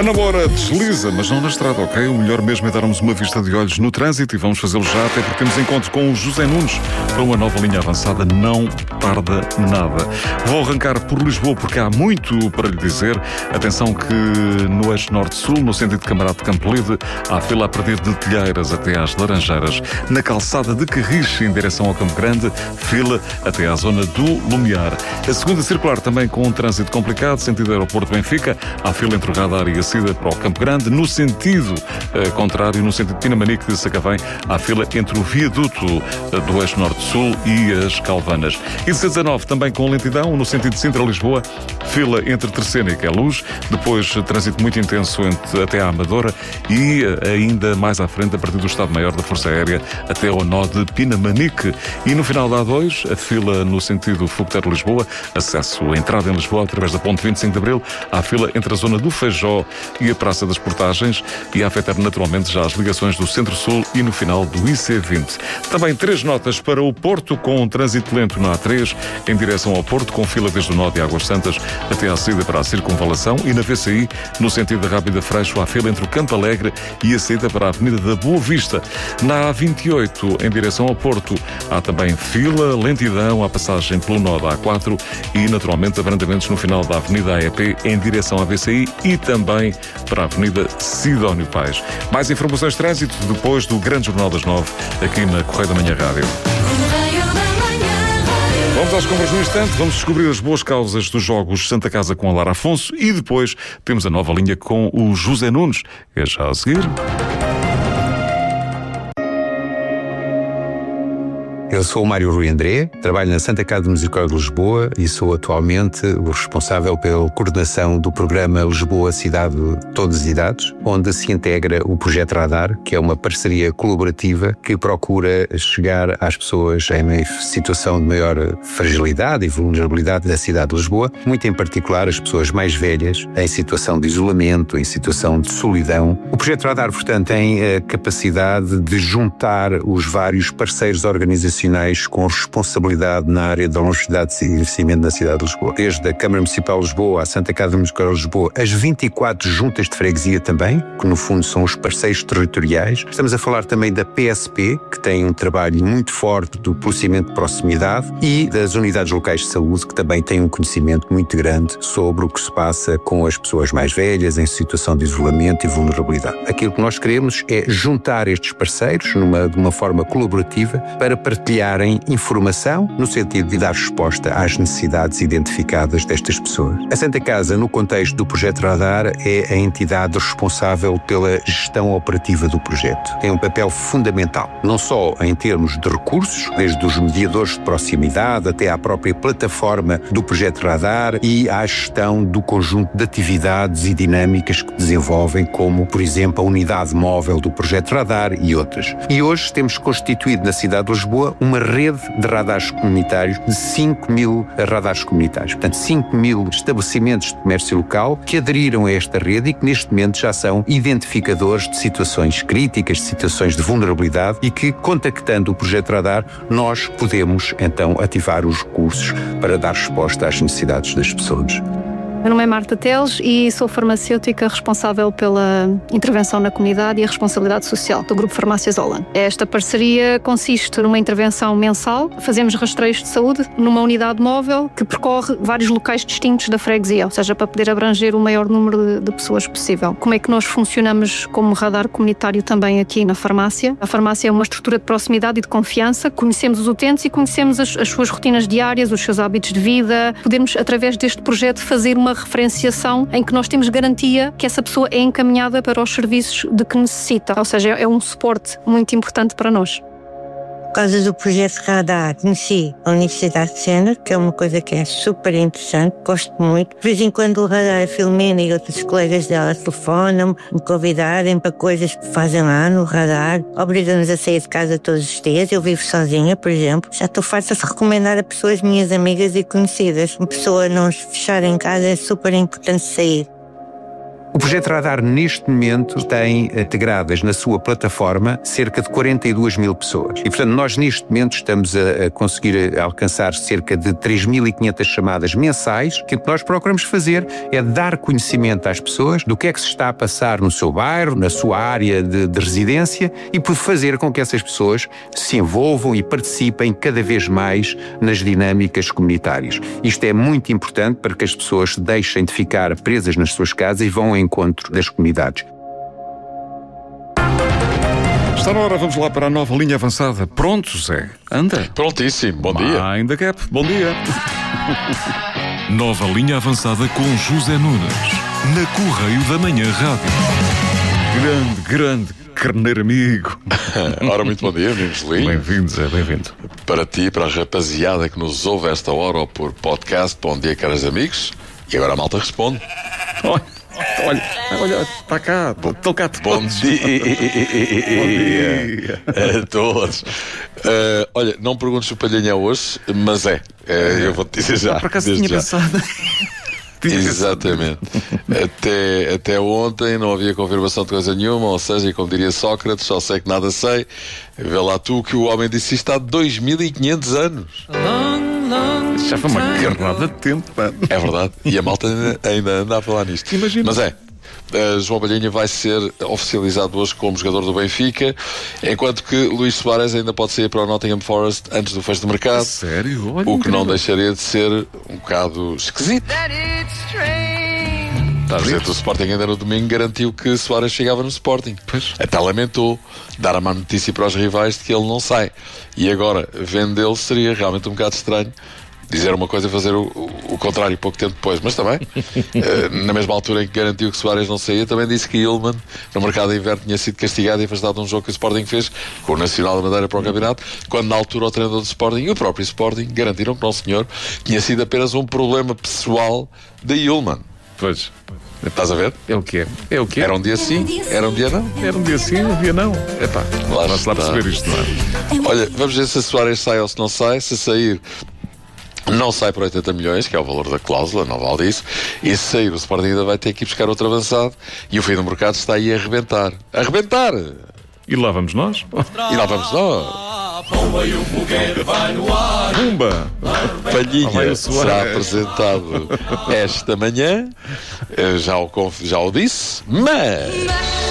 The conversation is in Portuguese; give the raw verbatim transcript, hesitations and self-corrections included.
A namora desliza, mas não na estrada, ok? O melhor mesmo é darmos uma vista de olhos no trânsito e vamos fazê-lo já, até porque temos encontro com o José Nunes para uma nova linha avançada. Não tarda nada. Vou arrancar por Lisboa porque há muito para lhe dizer. Atenção que no eixo norte-sul, no sentido de Camarate de Campo Livre, há fila a partir de Telheiras até às Laranjeiras. Na calçada de Carriche, em direção ao Campo Grande, fila até à zona do Lumiar. A segunda circular também com um trânsito complicado, sentido aeroporto Benfica, há fila entre o radar e a saída para o Campo Grande. No sentido eh, contrário, no sentido de Pinamanique de Sacavém, há fila entre o viaduto eh, do eixo norte-sul e as Calvanas. E C dezanove também com lentidão, no sentido de Sintra-Lisboa, fila entre Terceira e Queluz, depois trânsito muito intenso entre, até à Amadora e eh, ainda mais à frente, a partir do Estado-Maior da Força Aérea até ao nó de Pinamanique. E no final da A dois, a fila no sentido Fogoteiro-Lisboa, acesso à entrada em Lisboa através da ponte vinte e cinco de Abril, há fila entre a zona do Feijó e a Praça das Portagens e a afetar naturalmente já as ligações do Centro-Sul e no final do I C vinte. Também três notas para o Porto, com um trânsito lento na A três, em direção ao Porto, com fila desde o nó de Águas Santas até à saída para a Circunvalação, e na V C I, no sentido da Rábida Freixo, há fila entre o Campo Alegre e a saída para a Avenida da Boa Vista. Na A vinte e oito, em direção ao Porto, há também fila, lentidão à passagem pelo nó da A quatro e naturalmente abrandamentos no final da Avenida A E P em direção à V C I e também para a Avenida Sidónio Pais. Mais informações de trânsito depois do Grande Jornal das Nove, aqui na Correio da Manhã Rádio. Vamos às compras no instante, vamos descobrir as boas causas dos jogos Santa Casa com a Lara Afonso e depois temos a nova linha com o José Nunes. É já a seguir. Eu sou o Mário Rui André, trabalho na Santa Casa de Misericórdia de Lisboa e sou atualmente o responsável pela coordenação do programa Lisboa Cidade de Todas as Idades, onde se integra o Projeto Radar, que é uma parceria colaborativa que procura chegar às pessoas em situação de maior fragilidade e vulnerabilidade da cidade de Lisboa, muito em particular as pessoas mais velhas, em situação de isolamento, em situação de solidão. O Projeto Radar, portanto, tem a capacidade de juntar os vários parceiros organizacionais com responsabilidade na área da longevidade e envelhecimento da cidade de Lisboa. Desde a Câmara Municipal de Lisboa, à Santa Casa de Misericórdia de Lisboa, as vinte e quatro juntas de freguesia também, que no fundo são os parceiros territoriais. Estamos a falar também da P S P, que tem um trabalho muito forte do policiamento de proximidade, e das unidades locais de saúde, que também têm um conhecimento muito grande sobre o que se passa com as pessoas mais velhas em situação de isolamento e vulnerabilidade. Aquilo que nós queremos é juntar estes parceiros numa, de uma forma colaborativa para partilhar partilharem informação no sentido de dar resposta às necessidades identificadas destas pessoas. A Santa Casa, no contexto do Projeto Radar, é a entidade responsável pela gestão operativa do projeto. Tem um papel fundamental, não só em termos de recursos, desde os mediadores de proximidade até à própria plataforma do Projeto Radar e à gestão do conjunto de atividades e dinâmicas que desenvolvem, como, por exemplo, a unidade móvel do Projeto Radar e outras. E hoje temos constituído na cidade de Lisboa uma rede de radares comunitários de cinco mil radares comunitários. Portanto, cinco mil estabelecimentos de comércio local que aderiram a esta rede e que neste momento já são identificadores de situações críticas, de situações de vulnerabilidade e que, contactando o Projeto Radar, nós podemos então ativar os recursos para dar resposta às necessidades das pessoas. Meu nome é Marta Teles e sou farmacêutica responsável pela intervenção na comunidade e a responsabilidade social do Grupo Farmácias Holland. Esta parceria consiste numa intervenção mensal. Fazemos rastreios de saúde numa unidade móvel que percorre vários locais distintos da freguesia, ou seja, para poder abranger o maior número de, de pessoas possível. Como é que nós funcionamos como radar comunitário também aqui na farmácia? A farmácia é uma estrutura de proximidade e de confiança. Conhecemos os utentes e conhecemos as, as suas rotinas diárias, os seus hábitos de vida. Podemos, através deste projeto, fazer uma referenciação em que nós temos garantia que essa pessoa é encaminhada para os serviços de que necessita. Ou seja, é um suporte muito importante para nós. Por causa do Projeto Radar, conheci a Universidade de Sena, que é uma coisa que é super interessante, gosto muito. De vez em quando o Radar, a Filomena e outros colegas dela telefonam, me convidarem para coisas que fazem lá no Radar, obrigam-nos a sair de casa todos os dias. Eu vivo sozinha, por exemplo. Já estou farta de recomendar a pessoas minhas amigas e conhecidas. Uma pessoa não se fechar em casa é super importante sair. O Projeto Radar, neste momento, tem integradas na sua plataforma cerca de quarenta e duas mil pessoas. E, portanto, nós neste momento estamos a, a conseguir alcançar cerca de três mil e quinhentas chamadas mensais, que o que nós procuramos fazer é dar conhecimento às pessoas do que é que se está a passar no seu bairro, na sua área de, de residência, e por fazer com que essas pessoas se envolvam e participem cada vez mais nas dinâmicas comunitárias. Isto é muito importante para que as pessoas deixem de ficar presas nas suas casas e vão ao encontro das comunidades. Está na hora, vamos lá para a nova linha avançada. Pronto, Zé? Anda. Prontíssimo, bom dia. Mind the gap, bom dia. Nova linha avançada com José Nunes, na Correio da Manhã Rádio. Grande, grande carneiro amigo. Ora, muito bom dia, meninos lindos. Bem-vindo, Zé, bem-vindo. Para ti, para a rapaziada que nos ouve a esta hora ou por podcast, bom dia, caros amigos. E agora a malta responde. Olha, olha, olha, está cá, estou cá. Bom dia. Bom dia a todos. Uh, olha, não perguntes se o Palhinha é hoje, mas é. Uh, eu vou-te dizer já. Por acaso tinha já. pensado. Exatamente. Até, até ontem não havia confirmação de coisa nenhuma, ou seja, como diria Sócrates, só sei que nada sei. Vê lá tu que o homem disse isto há dois mil e quinhentos anos. Já foi uma carnada de tempo, pá. É verdade. E a malta ainda, ainda anda a falar nisto. Imagina. Mas é. Uh, João Palhinha vai ser oficializado hoje como jogador do Benfica, enquanto que Luís Soares ainda pode sair para o Nottingham Forest antes do fecho de mercado. Sério? Olha, o que incrível. não deixaria de ser um bocado esquisito. O presidente do Sporting ainda no domingo garantiu que Soares chegava no Sporting. Pois. Até lamentou dar a má notícia para os rivais de que ele não sai. E agora, vendê-lo seria realmente um bocado estranho. Dizer uma coisa e fazer o, o, o contrário pouco tempo depois. Mas também, uh, na mesma altura em que garantiu que Soares não saía, também disse que Ilman, no mercado de inverno, tinha sido castigado e afastado de um jogo que o Sporting fez com o Nacional da Madeira para o campeonato, quando na altura o treinador do Sporting e o próprio Sporting garantiram que não, senhor, tinha sido apenas um problema pessoal de Ilman. Pois. Estás a ver? É o que é. É o que é. Era um dia sim, era um dia não. Era um dia sim, um dia não. Epá, Lá vamos lá está. perceber isto, não é? Olha, vamos ver se Soares sai ou se não sai. Se sair, não sai por oitenta milhões, que é o valor da cláusula, não vale isso. E se sair, o Sporting ainda vai ter que ir buscar outro avançado. E o fim do mercado está aí a arrebentar. A arrebentar! E lá vamos nós. E lá vamos nós. Pumba! Palhinha Vai o será Soares. apresentado esta manhã. Eu já o, conf... já o disse, mas